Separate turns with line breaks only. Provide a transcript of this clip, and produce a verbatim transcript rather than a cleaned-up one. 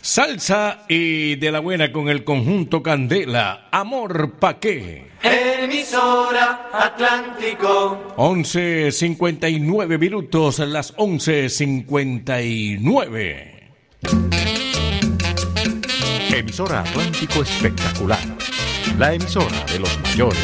Salsa y de la buena con el conjunto Candela. Amor pa' qué.
Emisora Atlántico.
once cincuenta y nueve minutos, las once cincuenta y nueve.
Emisora Atlántico Espectacular. La emisora de los mayores.